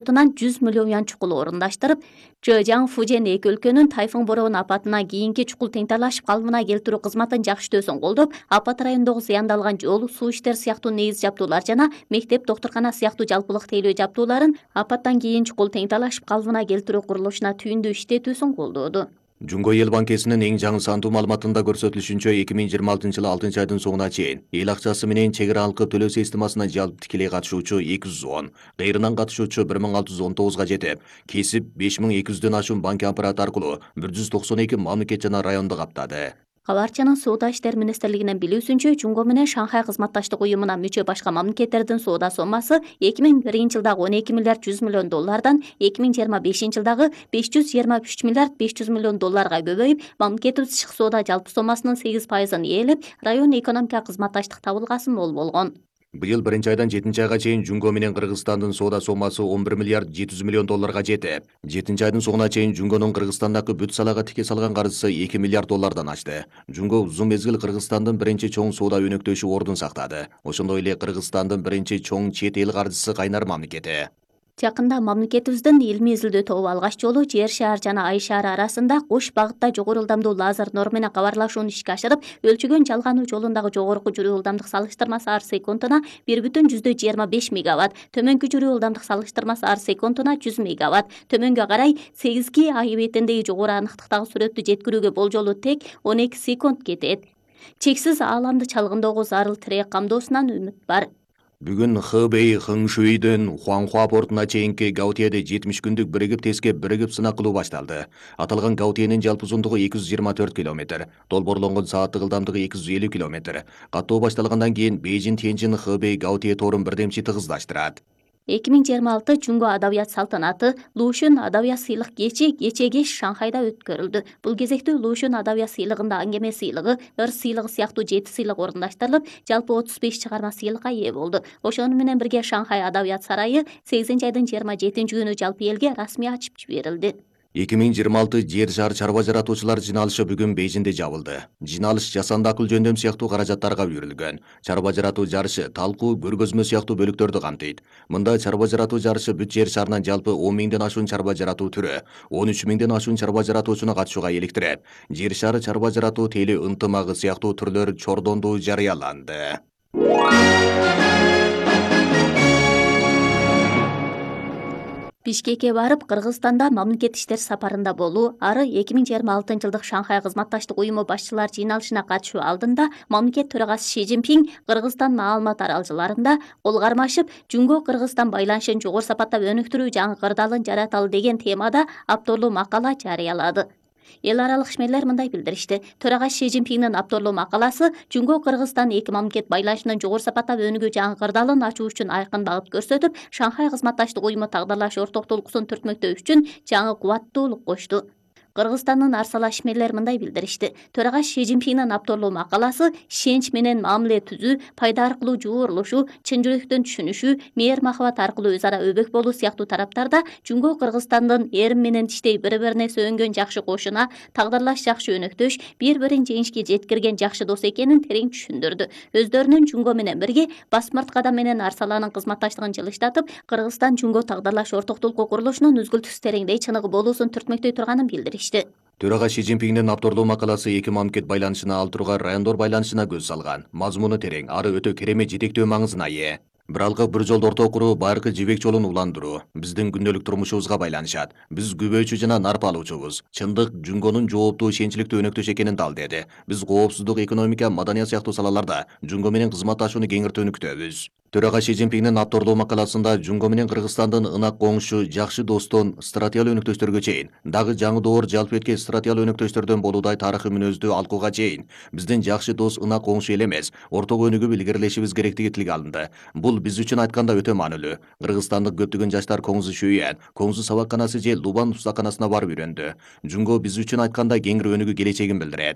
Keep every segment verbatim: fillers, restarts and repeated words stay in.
портунан жүз миллион юан чукул орундаштырып, Чжэжяң, Фужен эки өлкөнүн тайфун бороон апатынан кийинки чукул теңтарлашып калыбына келтирүү кызматын жакшытүүсүн колдоп, апат районундагы зыяндалган жол, суу иштери сыяктуу негиз жабдуулар жана мектеп, доктуркана сыяктуу жалпылык тейлөө жабдууларын апаттан кийин чукул теңтарлашып калыбына келтирүү курулушуна түйүндүү иштетүүсүн колдоду. Жунго эл банкесинин эң жаңы сандуу маалыматында көрсөтүлүшүнчө эки миң жыйырма алтынчы жылы алтынчы айдын соңуна чейин эл акчасы менен чек аралык төлөө системасына жалпы тикелей катышуучу эки жүз он, кайрынан катышуучу бир миң алты жүз он тогузга жетип, кесип беш миң эки жүздөн ашуун банк аппараты аркылуу бир жүз токсон эки мамлекет жана районду каптады. Кабарчанын соода иштери министрлигинин билүүсүнчө, Жунго менен Шанхай кызматташтык уюмуна мүчө башка мамлекеттердин соода сомасы эки миң биринчи жылдагы он эки миллиард жүз миллион доллардан эки миң жыйырма бешинчи жылдагы беш жүз жыйырма үч миллиард беш жүз миллион долларга көбөйүп, мамлекеттик тышкы соода жалпы сомасынын сегиз пайызын ээлеп, район экономика кызматташтык табылгасы мол болгон. Быйыл биринчи айдан жетинчи айга чейин Жунго менен Кыргызстандын соода сомасы он бир миллиард жети жүз миллион долларга жетип, жетинчи айдын соңуна чейин Жунгонун Кыргызстандагы бүт салага тике салган каржысы эки миллиард доллардан ашты. Жунго узун мезгил Кыргызстандын биринчи чоң соода өнөктөшү ордун сактады. Ошондой эле Кыргызстандын биринчи чоң чет эл каржысы кайнар мамлекети. Жакында мамлекетибиздин илмий изилдөө тобу алгач жолу Жер шаар жана Ай шаары арасында кош багытта жогору ылдамдуу лазер нор менен кабарлашууну ишке ашырып, өлчөгөн жалгануу жолундагы жогорку жүрүү ылдамдык салыштырмасы ар секундуна бир бүтүн жүздө жыйырма беш мегаватт, төмөнкү жүрүү ылдамдык салыштырмасы ар секундуна жүз мегаватт, төмөнгө карай сегизки Ай бетиндеги жогору аныктыктагы сүрөттү жеткирүүгө болжолу тек он эки секунд кетет. Чексиз ааламды чалгындоого зарыл тирек камдоосунан үмүт бар. Бүгүн Хэбэй Хыңшуйдөн Хуанхуа портуна чейинки Гаутиеде жетимиш күндүк биригип тескеп биригип сынак кылуу башталды. Аталган Гаутиенин жалпы узундугу эки жүз жыйырма төрт километр, долбоорлонгон сааттык ылдамдыгы эки жүз элүү километр. Каттоо башталгандан кийин Бейжин Тяньжин Хэбэй Гаутие тоорун бирдемчи тыгыздаштырат. эки миң жыйырма алты Жунго адабият салтанаты Лушүн адабият сыйлык кечи кече кеш Шанхайда өткөрүлдү. Бул кезекте Лушүн адабият сыйлыгында аңгеме сыйлыгы, ыр сыйлыгы сыяктуу жети сыйлык орундаштырылып, жалпы отуз беш чыгарма сыйлыкка ээ болду. Ошону менен бирге Шанхай адабият сарайы сегизинчи айдын жыйырма жетинчи күнү жалпы элге расмий ачып жиберилди. эки миң жыйырма алты Жер шаар чарба жаратуучулар жыйналышы бүгүн Бейжинде жабылды. Жыйналыш жасанды акыл жөндөм сыяктуу каражаттарга үйрүлгөн. Чарба жаратуу жарышы талкуу, көргөзмө сыяктуу бөлүктөрдү камтыйт. Мында чарба жаратуу жарышы бүт жер шарынан жалпы он миңден ашуун чарба жаратуу түрү, он үч миңден ашуун чарба жаратуучуну катышууга иликтирип, жер шары чарба жаратуу тейлөө ынтымагы сыяктуу түрлөр чордондуу жарыяланды. Бишкекке барып, Кыргызстанда мамлекет иштер сапарында болуу, ары эки миң жыйырма алтынчы жылдык Шанхай кызматташтык уюму башчылар жыйналышына катышуу алдында мамлекет төрагасы Ши Цзиньпин Кыргызстан маалымат аралжыларында кол кармашып, Жунго Кыргызстан байланышын жогору сапаттап өнүктүрүү жаңы кырдаалын жараталы деген темада апторлуу макала жарыялады. Эл аралык ишмерлер мындай билдиришти. Төрагасы Ши Цзиньпиндин апторлуу макаласы Жунго Кыргызстан эки мамлекет байланышынын жогору сапаттап өнүгүү жаңы кырдаалын ачуу үчүн айкын багыт көрсөтүп, Шанхай кызматташтык уюму тагдырлаш ортоктулуксун түртмөктөө үчүн жаңы кубаттуулук кошту. Кыргызстандын арсала ишмерлер мындай билдиришти. Төрагасы Ши Цзиньпиндин апторлуу макаласы ишенч менен мамиле түзүү, пайда аркылуу жуурулушуу, чын жүрөктөн түшүнүшүү, мээр махабат аркылуу өз ара өбөк болуу сыяктуу тараптарда Жунго Кыргызстандын эрим менен тиштей бири-бирине сөөнгөн жакшы кошуна, тагдырлаш жакшы өнөктөш, бири-бирин жеңишке жеткирген жакшы дос экенин терең түшүндүрдү. Өздөрүнүн Жунго менен бирге Басмырт кадам менен арсаланын кызматташтыгын жылыштатып, Кыргызстан Жунго тагдырлаш ортоктулукку курулушунун үзгүлтүксүз тереңдей чыныгы болуусун түртмөктөй турганын билдиришти. Төрага Ши Цзиньпиндин апторлуу макаласы эки мамлекет байланышына алтырууга райондор байланышына көз салган. Мазмуну терең, ары өтө керемет жетектөө маңызына ээ. Бир алгы бир жолду ортого куруу байыркы жибек жолун уландыруу биздин күндөлүк турмушубузга байланышат. Биз күбөчү жана нарпа алуучубуз. Чындык Жунгонун жооптуу ишенчиликтүү өнөктөш экенин далдеди. Биз коопсуздук, экономика, маданият сыяктуу салаларда Жунго менен кызматташууну кеңиртүүнү күтөбүз. Төрага Ши Цзиньпиндин апторлуу макаласында Жунго менен Кыргызстандын ынак коңшу, жакшы достон стратегиялык өнөктөштөргө чейин, дагы жаңы доор жалпы эткен стратегиялык өнөктөштөрдөн болуудай тарыхый мүнөздүү алкууга чейин биздин жакшы дос ынак коңшу эле эмес, ортого өнүгүп илгерилешибиз керектиги тилге алынды. Бул биз үчүн айтканда өтө маанилүү. Кыргызстандык көптөгөн жаштар Коңзу Шүйен, Коңзу сабакканасы же Лубан устаканасына барып үйрөндү. Жунго биз үчүн айтканда кеңири өнүгүү келечегин билдирет.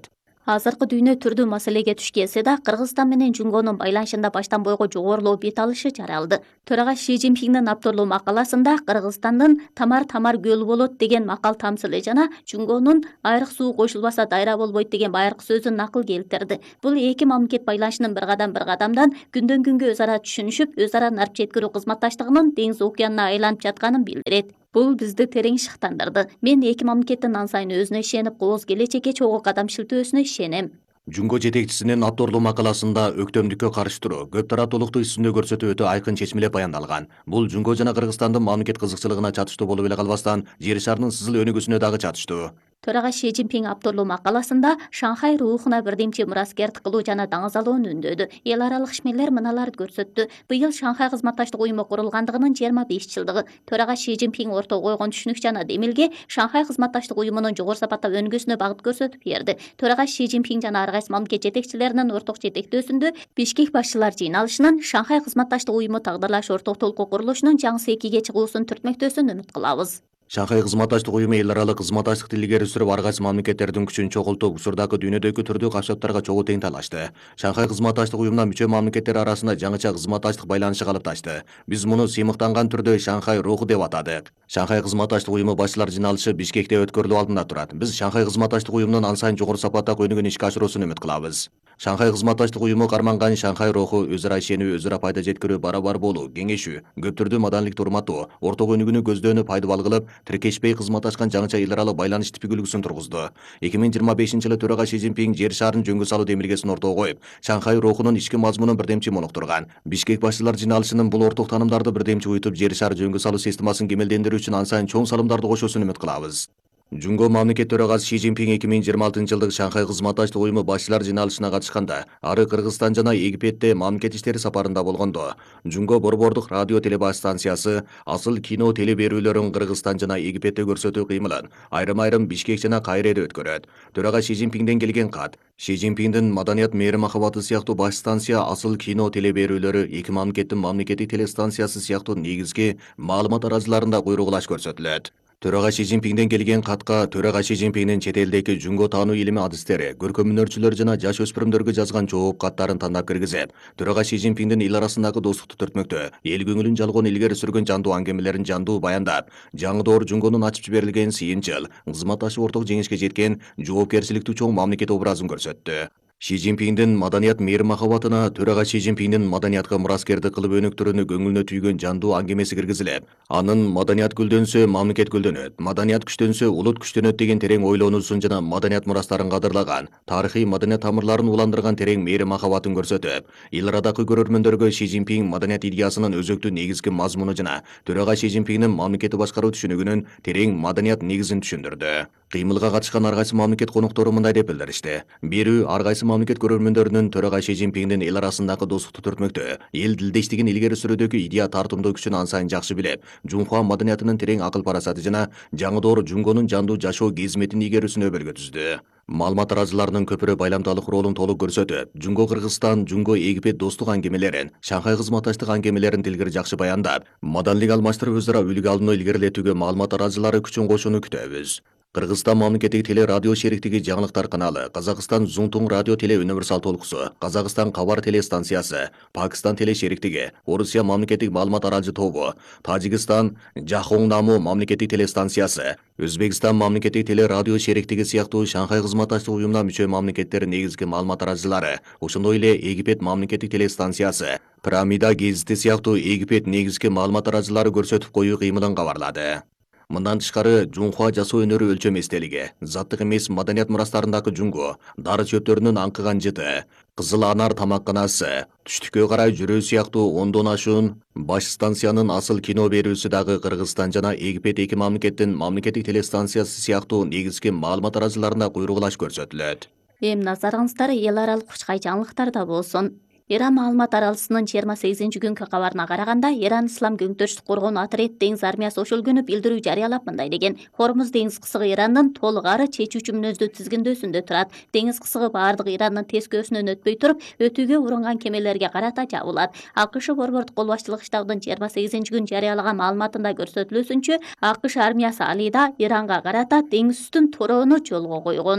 Азыркы дүйнө түрдүү маселеге туш келсе да, Кыргызстан менен Жунгонун байланышында баштан бойго жогорулоо бет алышы жаралды. Төрага Си Цзиньпиндин апторлуу макаласында Кыргызстандын тамар-тамар көлү болот деген макал тамсылы жана Жунгонун айрык суу кошулбаса дайра болбойт деген байыркы сөзүн накыл келтирди. Бул эки мамлекет байланышынын бир кадам бир кадамдан күндөн күнгө өз ара түшүнүшүп, өз ара нарп жеткирүү кызматташтыгынын деңиз океанына айланып жатканын билдирет. Бул бизди терең шыктандырды. Мен эки мамлекеттин ан сайын өзүнө ишенип, кооз келечекке чогуу кадам шилтөөсүнө ишенем. Жунго жетекчисинин атторлуу макаласында өктөмдүккө каршы туруу, көп тараптуулукту үстүндө көрсөтүү өтө айкын чечмелеп баяндалган. Бул Жунго жана Кыргызстандын мамлекет кызыкчылыгына чатыштуу болуп эле калбастан, жер шарынын сызыл өнүгүүсүнө дагы чатыштуу. Төрага Си Цзиньпин апторлуу макаласында Шанхай рухуна бирдемчи мураскердик кылуу жана даңазалоону үндөдү. Эл аралык ишмерлер мыналарды көрсөттү. Быйыл Шанхай кызматташтык уюму курулгандыгынын жыйырма беш жылдыгы. Төрага Си Цзиньпин ортого койгон түшүнүк жана демилге Шанхай кызматташтык уюмунун жогору сапатта өнүгүүсүнө багыт көрсөтүп берди. Төрага Си Цзиньпин жана ар кайсы мамлекет жетекчилеринин орток жетектөөсүндө Бишкек башчылар жыйналышынан Шанхай кызматташтык уюму тагдырлаш орток толуку курулушунун жаңысы экиге чыгуусун түртмөктөөсүн үмүт кылабыз. Шанхай кызматташтык уюму эл аралык кызматташтыкты илгери сүрүп, ар кайсы мамлекеттердин күчүн чогултуп, учурдагы дүйнөдөгү түрдүү капчаптарга чогуу тең талашты. Шанхай кызматташтык уюмуна мүчө мамлекеттер арасында жаңыча кызматташтык байланышы калыпташты. Биз муну сыймыктанган түрдө Шанхай руху деп атадык. Шанхай кызматташтык уюму башчылар жыйналышы Бишкекте өткөрүлүү алдында турат. Биз Шанхай кызматташтык уюмунун ан сайын жогору сапатта өнүгүүнү ишке ашыруусун үмүт кылабыз. Шанхай кызматташтык уюму карманган Шанхай руху өз ара ишенүү, өз ара пайда жеткирүү, бара-бар болуу, кеңешүү, көп түрдүү маданиликти урматтоо, орток өнүгүүнү көздөөнү пайдабал кылып, тиркешпей кызматташкан жаңыча эл аралык байланыш типик үлгүсүн тургузду. эки миң жыйырма бешинчи жылы төрага Си Цзиньпин жер шарын жөнгө салуу демилгесин ортого коюп, Шанхай рухунун ички мазмунун бирдемчи молуктурган. Бишкек башчылар жыйналышынын бул орток таанымдарды бирдемчи уютуп, жер шары жөнгө салуу системасын кемелдендирүү үчүн ан сайын чоң салымдарды кошуусун үмүт кылабыз. Жунго мамлекет төрагасы Си Цзиньпин эки миң жыйырма алтынчы жылдык Шанхай кызматташтык уюму башчылар жыйналышына катышканда, ары Кыргызстан жана Египетте мамлекет иштери сапарында болгондо, Жунго борбордук радио телебаш станциясы асыл кино теле берүүлөрүн Кыргызстан жана Египетте көрсөтүү кыймылын айрым-айрым Бишкек жана Кайреде өткөрөт. Төрага Си Цзиньпинден келген кат. Си Цзиньпиндин маданият, мээри махабаты сыяктуу баш станция асыл кино теле берүүлөрү эки мамлекеттин мамлекеттик телестанциясы сыяктуу негизги маалымат араларында куйругулаш көрсөтүлөт. Төрага Си Цзиньпинден келген катка Төрага Си Цзиньпиндин чет элдеги жунго таануу илими адистери, көркөм-өнөрчүлөр жана жаш өспүрүмдөргө жазган жооп каттарын тандап киргизип, Төрага Си Цзиньпиндин эл арасындагы достукту төртмөктө, эл көңүлүн жалгоон илгери сүргөн жандуу аңгемелерин жандуу баяндап, жаңы доор жунгонун ачып жиберилген сыйынчыл, кызматташып орток жеңишке жеткен жоопкерчиликтүү чоң мамлекет образын көрсөттү. Си Цзиньпиндин маданият, мээри махабатына Төрага Си Цзиньпиндин маданиятка мураскердик кылып өнүктүрүүнү көңүлүнө түйгөн жандуу аңгемеси киргизилип, анын маданият гүлдөнсө мамлекет гүлдөнөт, маданият күчтөнсө улут күчтөнөт деген терең ойлонуусун жана маданият мурастарын кадырлаган, тарыхый маданият тамырларын уландырган терең мээри махабатын көрсөтүп, эл арадагы көрөрмөндөргө Си Цзиньпин маданият идеясынын өзөктүү негизги мазмуну жана Төрага Си Цзиньпиндин мамлекетти башкаруу түшүнүгүнүн терең маданият негизин түшүндүрдү. Кыймылга катышкан ар кайсы мамлекет коноктору мындай деп билдиришти. Бирүү, ар кайсы мамлекет көрөрмөндөрүнүн Төрага Си Цзиньпиндин эл арасындагы достукту төртмөктө, эл дилдештигин илгери сүрүүдөгү идея тартымдуу күчүн ан сайын жакшы билип, Жунхуа маданиятынын терең акыл парасаты жана жаңы доор Жунгонун жандуу жашоо кызметин ийгерүүсүнө өбөлгө түздү. Маалымат тараазыларынын көпүрө байламдалык ролун толук көрсөтүп, Жунго Кыргызстан, Жунго Египет достук аңгемелерин, Шанхай кызматташтык аңгемелерин тилгери жакшы баяндап, маданийлик алмаштырып өз ара үлгү алууну илгерилетүүгө маалымат тараазылары күчүн кошууну күтөбүз. Кыргызстан мамлекеттик теле радио шериктиги жаңылыктар каналы, Казакстан Зунтуң радио теле универсал толкусу, Казакстан Кабар теле станциясы, Пакистан теле шериктиги, Орусия мамлекеттик маалымат аралжы тобу, Тажикстан Жахоңнаму мамлекеттик теле станциясы, Өзбекстан мамлекеттик теле радио шериктиги сыяктуу Шанхай кызматташтык уюмуна мүчө мамлекеттердин негизги маалымат аралжылары, ошондой эле Египет мамлекеттик теле станциясы, Пирамида гезити сыяктуу Египет негизги маалымат аралжылары көрсөтүп коюу кыймылын кабарлады. Мындан тышкары Жунхуа жасоо өнөрү өлчөм эстелиги, заттык эмес маданият мурастарындагы Жунго, дары чөптөрүнүн аңкыган жыты, Кызыл Анар тамакканасы, түштүккө карай жүрүү сыяктуу ондон ашуун баш станциянын асыл кино берүүсү дагы Кыргызстан жана Египет эки мамлекеттин мамлекеттик телестанциясы сыяктуу негизги маалымат аралжыларында куйругулаш көрсөтүлөт. Эми назарыңыздар эл аралык кучкай жаңылыктарда болсун. Иран маалымат аралчысынын жыйырма сегизинчи күнгү кабарына караганда, Иран Ислам көңтөрүштүк коргоонуу отряд деңиз армиясы ошол күнү билдирүү жарыялап мындай деген: Хормуз деңиз кысыгы Ирандын толук ары чечүүчү мүнөздүү тизгиндөөсүндө турат. Деңиз кысыгы баардык Ирандын тескөөсүнөн өтпөй туруп, өтүүгө урунган кемелерге карата жабылат. АКШ борбордук кол башчылык штабынын жыйырма сегизинчи күнү жарыялаган маалыматында көрсөтүлүүсүнчө, АКШ армиясы Алида Иранга карата деңиз үстүн тороону жолго койгон.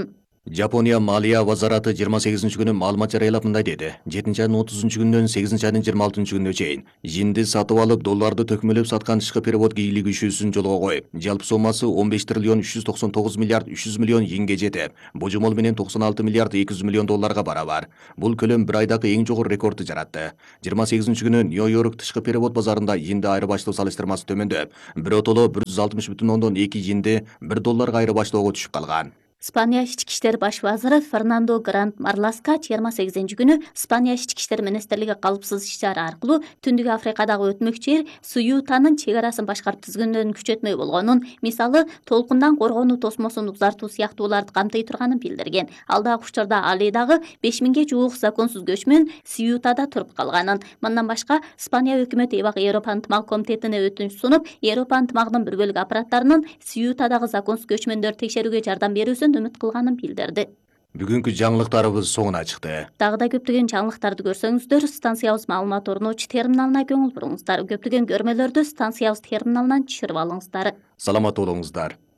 Жапония Малия вазараты жыйырма сегизинчи күнү маалымат жарыялап мындай деди. жетинчи айдын отузунчу күнүнөн сегизинчи айдын жыйырма алтынчы күнүнө чейин жинди сатып алып, долларды төкмөлөп саткан тышкы перевод ийгилиги ишүүсүн жолго коюп, жалпы соммасы он беш триллион үч жүз токсон тогуз миллиард үч жүз миллион йенге жетип, божомол менен токсон алты миллиард эки жүз миллион долларга барабар. Бул көлөм бир айдагы эң жогору рекордду жаратты. жыйырма сегизинчи күнү Нью-Йорк тышкы перевод базарында йенди айырбаштоо салыштырмасы төмөндөп, биротоло бир жүз алтымыш бүтүн ондон эки йенди бир долларга айырбаштоого түшүп калган. Испания ички иштер баш вазыры Фернандо Гранд Марласка жыйырма сегизинчи күнү Испания ички иштер министрлиги калпсыз иш-чара аркылуу Түндүк Африкадагы өтмөкчү жер Суютанын чек арасын башкарып тизгиндөрүн күчөтмөй болгонун, мисалы толкундан коргонуу тосмосун узартуу сыяктууларды камтый турганын билдирген. Алдагы учурда ал дагы беш миңге жуук законсуз көчмөн Суютада туруп калганын. Мындан башка Испания өкмөтү эбак Европа ынтымак комитетине өтүнүч сунуп, Европа ынтымагынын бир бөлүк аппараттарынын Суютадагы законсуз көчмөндөрдү текшерүүгө жардам берүүсүн үмүт кылганын билдирди. Бүгүнкү жаңылыктарыбыз соңуна чыкты. Дагы да көптөгөн жаңылыктарды көрсөңүздөр, станциябыз маалымат орнотуучу терминалына көңүл буруңуздар. Көптөгөн көрмөлөрдү станциябыз терминалынан түшүрүп алыңыздар. Саламат болуңуздар.